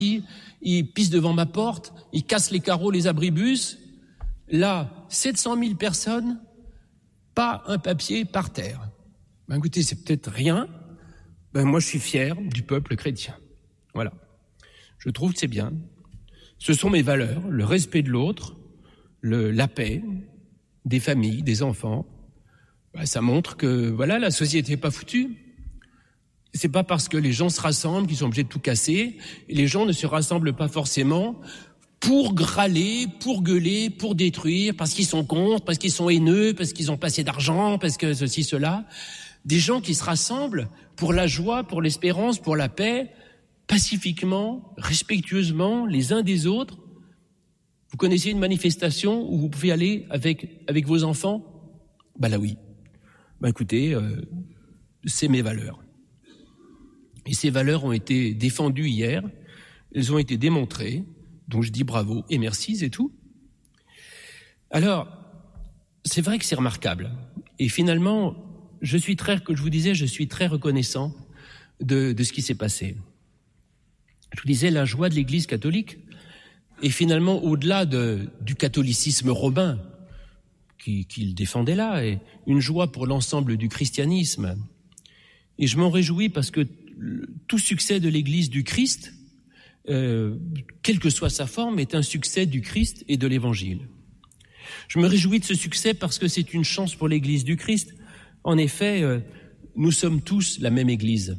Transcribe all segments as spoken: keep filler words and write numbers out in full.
ils pissent devant ma porte, ils cassent les carreaux, les abribus. Là, sept cent mille personnes, pas un papier par terre. Ben écoutez, c'est peut-être rien. Ben moi, je suis fier du peuple chrétien. Voilà. Je trouve que c'est bien. Ce sont mes valeurs, le respect de l'autre, le, la paix, des familles, des enfants. Ben, ça montre que, voilà, la société n'est pas foutue. C'est pas parce que les gens se rassemblent qu'ils sont obligés de tout casser. Et les gens ne se rassemblent pas forcément pour râler, pour gueuler, pour détruire, parce qu'ils sont contre, parce qu'ils sont haineux, parce qu'ils ont pas assez d'argent, parce que ceci, cela. Des gens qui se rassemblent pour la joie, pour l'espérance, pour la paix, pacifiquement, respectueusement, les uns des autres. Vous connaissez une manifestation où vous pouvez aller avec avec vos enfants? Ben là oui. Ben écoutez, euh, c'est mes valeurs. Et ces valeurs ont été défendues hier, elles ont été démontrées, donc je dis bravo et merci, c'est tout. Alors, c'est vrai que c'est remarquable. Et finalement, je suis très, comme je vous disais, je suis très reconnaissant de, de ce qui s'est passé. Je vous disais la joie de l'Église catholique, et finalement, au-delà de, du catholicisme romain qui, qu'il défendait là, et une joie pour l'ensemble du christianisme. Et je m'en réjouis parce que tout succès de l'Église du Christ, euh, quelle que soit sa forme, est un succès du Christ et de l'Évangile. Je me réjouis de ce succès parce que c'est une chance pour l'Église du Christ. En effet, euh, nous sommes tous la même Église.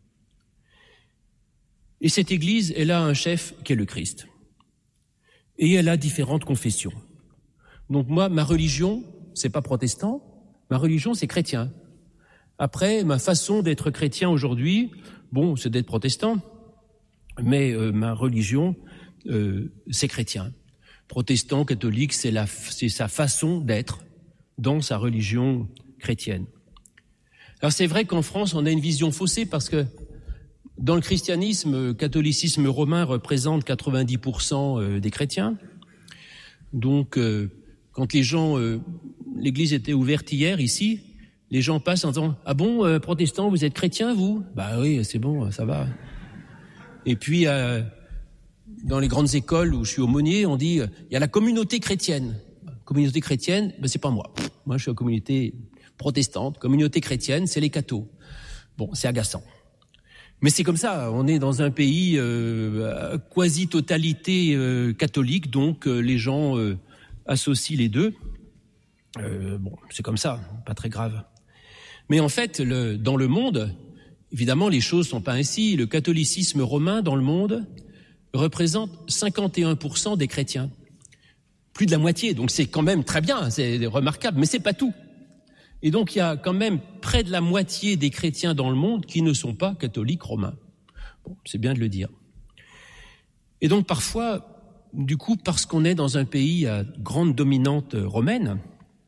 Et cette Église, elle a un chef qui est le Christ. Et elle a différentes confessions. Donc moi, ma religion, c'est pas protestant, ma religion, c'est chrétien. Après, ma façon d'être chrétien aujourd'hui, bon, c'est d'être protestant, mais euh, ma religion, euh, c'est chrétien. Protestant, catholique, c'est, la, c'est sa façon d'être dans sa religion chrétienne. Alors c'est vrai qu'en France, on a une vision faussée parce que dans le christianisme, le catholicisme romain représente quatre-vingt-dix pour cent des chrétiens. Donc, euh, quand les gens, euh, l'église était ouverte hier ici, les gens passent en disant « Ah bon, euh, protestant, vous êtes chrétien, vous ?» Bah oui, c'est bon, ça va. Et puis, euh, dans les grandes écoles où je suis aumônier, on dit « Il y a la communauté chrétienne. » Communauté chrétienne, ben c'est pas moi. Moi, je suis en communauté protestante. Communauté chrétienne, c'est les cathos. Bon, c'est agaçant. Mais c'est comme ça, on est dans un pays euh, quasi-totalité euh, catholique, donc euh, les gens euh, associent les deux. Euh, bon, c'est comme ça, pas très grave. Mais en fait, le, dans le monde, évidemment, les choses sont pas ainsi. Le catholicisme romain dans le monde représente cinquante et un pour cent des chrétiens. Plus de la moitié, donc c'est quand même très bien, c'est remarquable, mais c'est pas tout. Et donc il y a quand même près de la moitié des chrétiens dans le monde qui ne sont pas catholiques romains. Bon, c'est bien de le dire. Et donc parfois, du coup, parce qu'on est dans un pays à grande dominante romaine,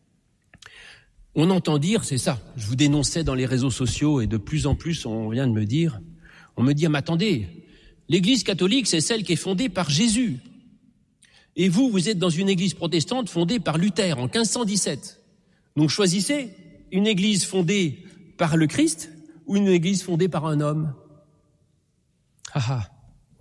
on entend dire, c'est ça, je vous dénonçais dans les réseaux sociaux et de plus en plus on vient de me dire, on me dit, mais attendez, l'église catholique c'est celle qui est fondée par Jésus. Et vous, vous êtes dans une église protestante fondée par Luther en quinze cent dix-sept. Donc choisissez une église fondée par le Christ ou une église fondée par un homme. Ah ah.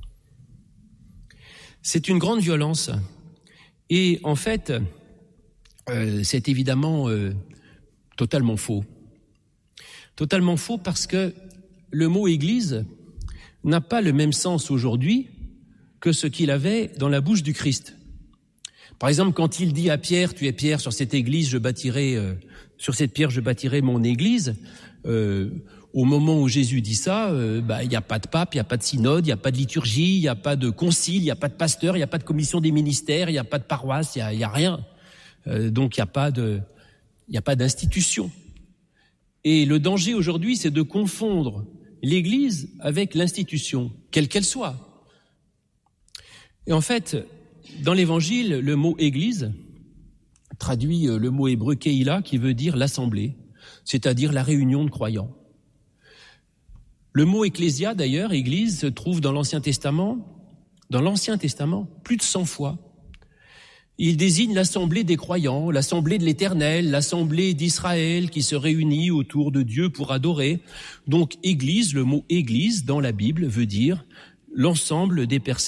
C'est une grande violence. Et en fait, euh, c'est évidemment euh, totalement faux. Totalement faux parce que le mot église n'a pas le même sens aujourd'hui que ce qu'il avait dans la bouche du Christ. Par exemple, quand il dit à Pierre, tu es Pierre, sur cette église, je bâtirai, euh, sur cette pierre, je bâtirai mon église. Euh, au moment où Jésus dit ça, euh, bah, il n'y a pas de pape, il n'y a pas de synode, il n'y a pas de liturgie, il n'y a pas de concile, il n'y a pas de pasteur, il n'y a pas de commission des ministères, il n'y a pas de paroisse, il n'y a, il y a rien. Euh, donc, il n'y a pas de, il n'y a pas d'institution. Et le danger aujourd'hui, c'est de confondre l'église avec l'institution, quelle qu'elle soit. Et en fait, dans l'Évangile, le mot « église » traduit le mot hébreu « keïla » qui veut dire « l'assemblée », c'est-à-dire la réunion de croyants. Le mot « ecclésia » d'ailleurs, « église », se trouve dans l'Ancien Testament, dans l'Ancien Testament, plus de cent fois. Il désigne l'assemblée des croyants, l'assemblée de l'Éternel, l'assemblée d'Israël qui se réunit autour de Dieu pour adorer. Donc « église », le mot « église » dans la Bible veut dire l'ensemble des personnes